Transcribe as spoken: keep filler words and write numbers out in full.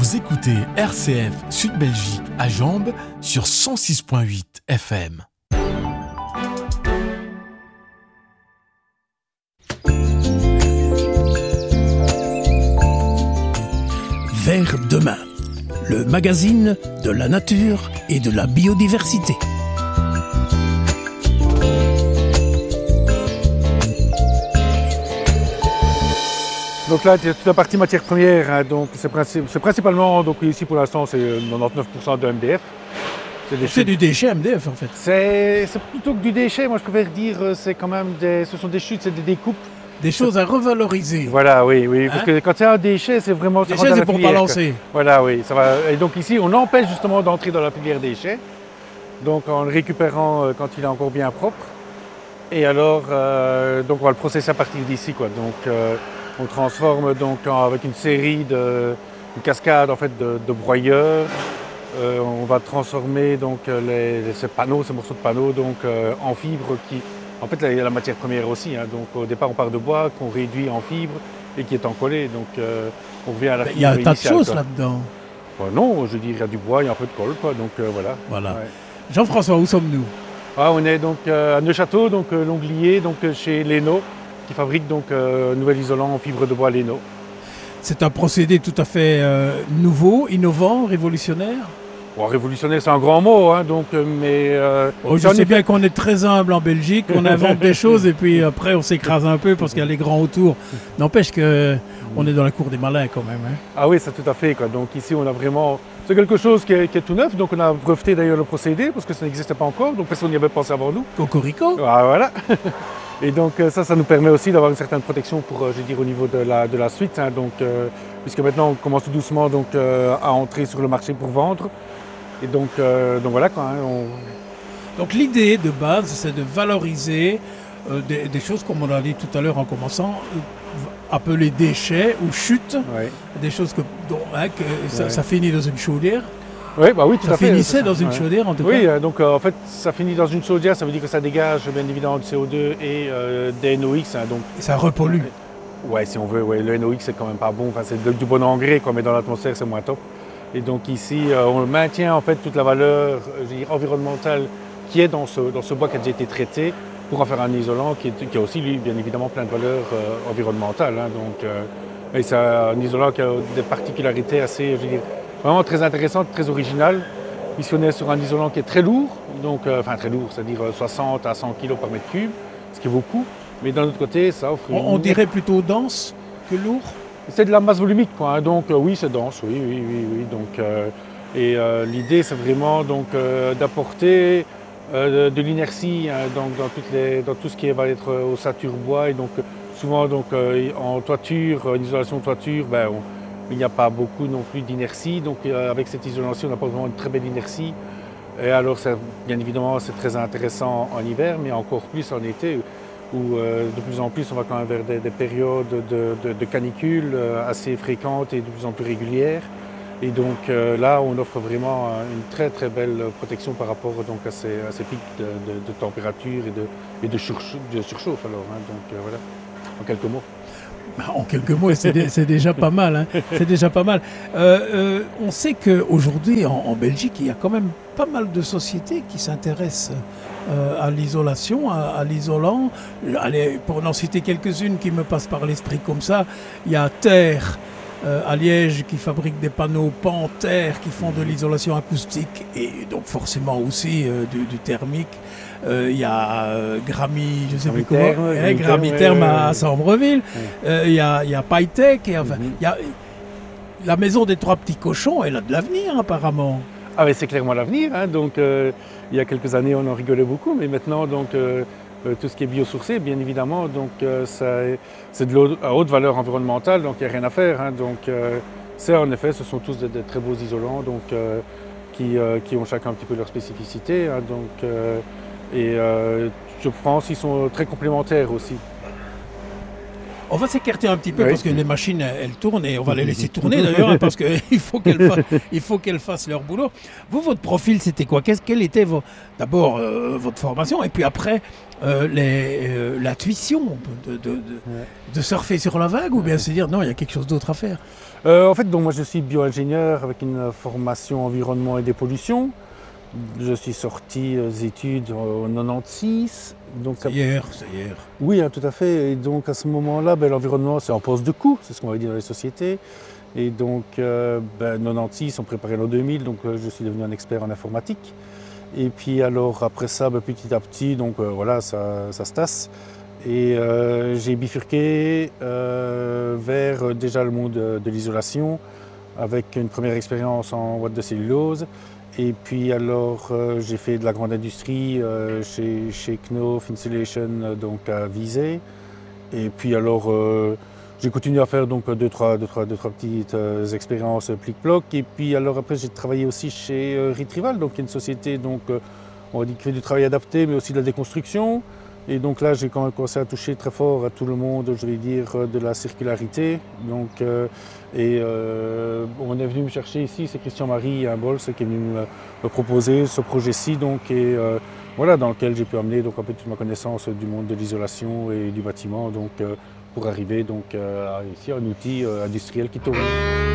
Vous écoutez R C F Sud Belgique à Jambes sur cent six virgule huit F M. Vers demain, le magazine de la nature et de la biodiversité. Donc là, toute la partie matière première, hein, donc c'est, princi- c'est principalement, donc ici pour l'instant, c'est quatre-vingt-dix-neuf pour cent de M D F. C'est, des c'est du déchet M D F en fait. C'est, c'est plutôt que du déchet, moi je préfère dire, c'est quand même des, ce sont des chutes, c'est des découpes. Des choses à revaloriser. Voilà, oui, oui, hein? Parce que quand c'est un déchet, c'est vraiment... Déchet, c'est pour filière, balancer. Quoi. Voilà, oui, ça va. Et donc ici, on empêche justement d'entrer dans la filière déchets, donc en le récupérant euh, quand il est encore bien propre. Et alors, euh, donc on va le processer à partir d'ici, quoi. Donc, euh, on transforme donc en, avec une série de une cascade en fait de, de broyeurs. Euh, on va transformer donc les, les, ces panneaux, ces morceaux de panneaux donc euh, en fibres qui, en fait, il y a la matière première aussi. Hein, donc au départ, on part de bois qu'on réduit en fibres et qui est encollé. Donc euh, on revient à la fibre initiale. Il y a un tas initiale, de choses quoi. Là-dedans. Bon, non, je dirais il y a du bois, il y a un peu de colle, quoi. Donc euh, voilà. Voilà. Ouais. Jean-François, où sommes-nous? Ah, on est donc euh, à Neufchâteau, donc euh, Longlier, donc euh, chez Leno, qui fabrique donc euh, un nouvel isolant en fibre de bois Leno. C'est un procédé tout à fait euh, nouveau, innovant, révolutionnaire. Bon, révolutionnaire, c'est un grand mot, hein, donc, euh, mais... Euh, oh, je sais bien qu'on est très humble en Belgique, on invente des choses et puis après on s'écrase un peu parce qu'il y a les grands autour. N'empêche qu'on est dans la cour des malins quand même. Hein. Ah oui, c'est tout à fait, quoi. Donc ici, on a vraiment... C'est quelque chose qui est, qui est tout neuf, donc on a breveté d'ailleurs le procédé parce que ça n'existait pas encore, donc personne n'y avait pensé avant nous. Cocorico. Ah, voilà. Et donc ça, ça nous permet aussi d'avoir une certaine protection pour, je veux dire, au niveau de la, de la suite, hein, donc, euh, puisque maintenant on commence tout doucement donc, euh, à entrer sur le marché pour vendre. Et donc, euh, donc voilà quoi. Hein, on... Donc l'idée de base, c'est de valoriser euh, des, des choses, comme on a dit tout à l'heure en commençant, euh, appelées déchets ou chutes, ouais. Des choses que, dont, hein, que ça, ouais. ça finit dans une chaudière. Oui, bah oui, tout ça à fait. Ça finissait dans ça. une ouais. chaudière en tout oui, cas. Oui, euh, donc euh, en fait, ça finit dans une chaudière, ça veut dire que ça dégage bien évidemment du C O deux et euh, des N O X. Hein, donc, et ça repollue. Euh, ouais, si on veut, ouais, le N O X c'est quand même pas bon, enfin, c'est de, du bon engrais, quoi, mais dans l'atmosphère c'est moins top. Et donc ici, euh, on maintient en fait toute la valeur je veux dire, environnementale qui est dans ce, dans ce bois qui a déjà été traité pour en faire un isolant qui, est, qui a aussi lui bien évidemment plein de valeurs euh, environnementales. Hein, donc, euh, et c'est un isolant qui a des particularités assez, je veux dire, vraiment très intéressantes, très originales. Puisqu'on est sur un isolant qui est très lourd, donc, euh, enfin très lourd, c'est-à-dire soixante à cent kilos par mètre cube, ce qui est beaucoup. Mais d'un autre côté, ça offre... On, une... on dirait plutôt dense que lourd. C'est de la masse volumique, quoi. Hein, donc euh, oui, c'est dense, oui, oui, oui, oui. Donc, euh, et euh, l'idée, c'est vraiment donc euh, d'apporter euh, de, de l'inertie hein, donc, dans, toutes les, dans tout ce qui va être ossature bois. Et donc souvent donc euh, en toiture, en isolation de toiture, ben, on, il n'y a pas beaucoup non plus d'inertie. Donc euh, avec cette isolation, on n'a pas vraiment une très belle inertie. Et alors, ça, bien évidemment, c'est très intéressant en hiver, mais encore plus en été. Où euh, de plus en plus on va quand même vers des, des périodes de, de, de canicule euh, assez fréquentes et de plus en plus régulières. Et donc euh, là, on offre vraiment une très très belle protection par rapport donc, à, ces, à ces pics de, de, de température et de, et de, surchauffe, de surchauffe. Alors, hein, donc euh, voilà, en quelques mots. En quelques mots, c'est, dé- c'est déjà pas mal. Hein. C'est déjà pas mal. Euh, euh, on sait qu'aujourd'hui, en, en Belgique, il y a quand même pas mal de sociétés qui s'intéressent euh, à l'isolation, à, à l'isolant. Allez, pour en citer quelques-unes qui me passent par l'esprit comme ça, il y a Terre euh, à Liège qui fabrique des panneaux Panterre qui font de l'isolation acoustique et donc forcément aussi euh, du, du thermique. Il euh, y a euh, Grami, je ne sais plus comment, hein, Grami Therme à, à Sambreville. Il ouais. euh, y a, y a Pytech. Et, enfin, mm-hmm. y a, la maison des trois petits cochons, elle a de l'avenir apparemment. Ah mais c'est clairement l'avenir. Hein, donc euh, il y a quelques années, on en rigolait beaucoup, mais maintenant donc euh, euh, tout ce qui est biosourcé, bien évidemment, donc euh, ça, c'est de l'eau à haute valeur environnementale, donc il n'y a rien à faire. Hein, donc euh, c'est en effet, ce sont tous de, de très beaux isolants, donc euh, qui, euh, qui ont chacun un petit peu leur spécificité. Hein, donc euh, Et euh, je pense qu'ils sont très complémentaires aussi. On va s'écarter un petit peu oui. parce que les machines, elles tournent et on va les laisser tourner d'ailleurs parce qu'il faut qu'elles fassent, il faut qu'elles fassent leur boulot. Vous, votre profil, c'était quoi ? Qu'est-ce, Quelle était vos, d'abord euh, votre formation et puis après, euh, les, euh, la tuition, de, de, de, Ouais. de surfer sur la vague, ou bien se dire non, il y a quelque chose d'autre à faire? Euh, en fait, donc, moi je suis bio-ingénieur avec une formation environnement et des pollutions. Je suis sorti euh, des études en quatre-vingt-seize. Donc, C'est hier, c'est hier. oui, hein, tout à fait. Et donc à ce moment-là, ben, l'environnement c'est en poste de coût, c'est ce qu'on va dire dans les sociétés. Et donc euh, ben, quatre-vingt-seize, on préparait l'an deux mille, donc euh, je suis devenu un expert en informatique. Et puis alors après ça, ben, petit à petit, donc euh, voilà, ça, ça se tasse. Et euh, j'ai bifurqué euh, vers euh, déjà le monde de, de l'isolation, avec une première expérience en boîte de cellulose. Et puis alors euh, j'ai fait de la grande industrie euh, chez, chez Knauf Insulation, euh, donc à Visé. Et puis alors euh, j'ai continué à faire donc deux, trois, deux, trois, deux, trois petites euh, expériences plic-ploc. Et puis alors après j'ai travaillé aussi chez euh, Retrieval, donc qui est une société donc euh, on va dire qui fait du travail adapté, mais aussi de la déconstruction. Et donc là, j'ai quand même commencé à toucher très fort à tout le monde, je vais dire, de la circularité. Donc, euh, et euh, on est venu me chercher ici, c'est Christian-Marie Bols qui est venu me, me proposer ce projet-ci, donc, et euh, voilà, dans lequel j'ai pu amener donc, un peu toute ma connaissance du monde de l'isolation et du bâtiment, donc, euh, pour arriver donc, euh, à ici un outil euh, industriel qui tourne.